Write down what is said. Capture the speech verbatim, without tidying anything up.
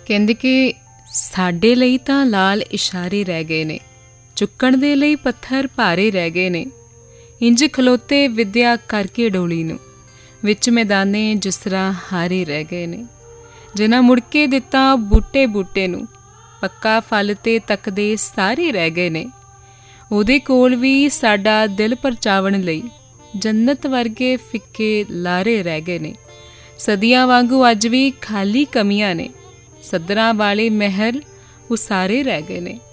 ਕਹਿੰਦੇ ਕਿ ਸਾਡੇ ਲਈ ਤਾਂ ਲਾਲ ਇਸ਼ਾਰੇ ਰਹਿ ਗਏ ਨੇ, ਚੁੱਕਣ ਦੇ ਲਈ ਪੱਥਰ ਭਾਰੇ ਰਹਿ ਗਏ ਨੇ। ਇੰਝ ਖਲੋਤੇ ਵਿੱਦਿਆ ਕਰਕੇ ਡੋਲੀ ਨੂੰ, ਵਿੱਚ ਮੈਦਾਨੇ ਜਿਸ ਤਰ੍ਹਾਂ ਹਾਰੇ ਰਹਿ ਗਏ ਨੇ। ਜਿਨ੍ਹਾਂ ਮੁੜ ਕੇ ਦਿੱਤਾ ਬੂਟੇ ਬੂਟੇ ਨੂੰ, ਪੱਕਾ ਫਲ 'ਤੇ ਤੱਕਦੇ ਸਾਰੇ ਰਹਿ ਗਏ ਨੇ। ਉਹਦੇ ਕੋਲ ਵੀ ਸਾਡਾ ਦਿਲ ਪਰਚਾਵਣ ਲਈ ਜੰਨਤ ਵਰਗੇ ਫਿੱਕੇ ਲਾਰੇ ਰਹਿ ਗਏ ਨੇ। ਸਦੀਆਂ ਵਾਂਗੂ ਅੱਜ ਵੀ ਖਾਲੀ ਕਮੀਆਂ ਨੇ, ਸੱਧਰਾਂ ਵਾਲੇ ਮਹਿਲ ਉਸਾਰੇ ਰਹਿ ਗਏ ਨੇ।